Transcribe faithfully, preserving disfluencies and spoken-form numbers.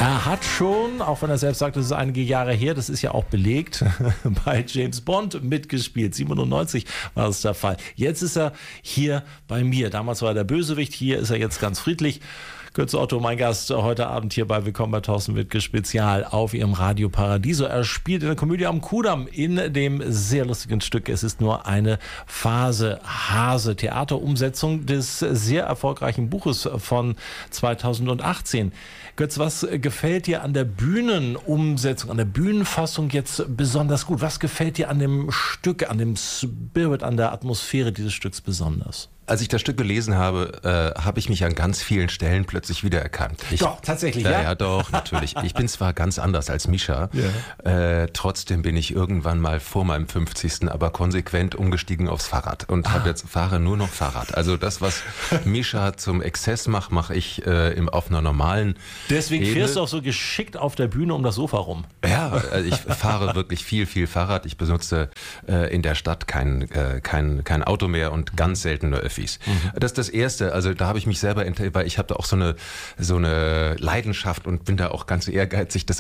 Er hat schon, auch wenn er selbst sagt, das ist einige Jahre her, das ist ja auch belegt, bei James Bond mitgespielt. siebenundneunzig war das der Fall. Jetzt ist er hier bei mir. Damals war er der Bösewicht, hier ist er jetzt ganz friedlich. Götz Otto, mein Gast heute Abend hier bei Willkommen bei Thorsten Wittke Spezial auf Ihrem Radio Paradiso. Er spielt in der Komödie am Kudamm in dem sehr lustigen Stück Es ist nur eine Phase Hase, Theaterumsetzung des sehr erfolgreichen Buches von zweitausendachtzehn. Götz, was gefällt dir an der Bühnenumsetzung, an der Bühnenfassung jetzt besonders gut? Was gefällt dir an dem Stück, an dem Spirit, an der Atmosphäre dieses Stücks besonders? Als ich das Stück gelesen habe, äh, habe ich mich an ganz vielen Stellen plötzlich wiedererkannt. Ich, doch, tatsächlich, ja? Ja, ja, doch, natürlich. Ich bin zwar ganz anders als Mischa, yeah. äh, trotzdem bin ich irgendwann mal vor meinem fünfzigsten aber konsequent umgestiegen aufs Fahrrad und ah. habe jetzt fahre nur noch Fahrrad. Also das, was Mischa zum Exzess macht, mache ich äh, im, auf einer normalen Deswegen Ebene. fährst du auch so geschickt auf der Bühne um das Sofa rum. Ja, also ich fahre wirklich viel, viel Fahrrad. Ich benutze äh, in der Stadt kein, äh, kein, kein Auto mehr und ganz selten nur Öffis. Mhm. Das ist das Erste, also da habe ich mich selber entdeckt, weil ich habe da auch so eine so eine Leidenschaft und bin da auch ganz ehrgeizig, das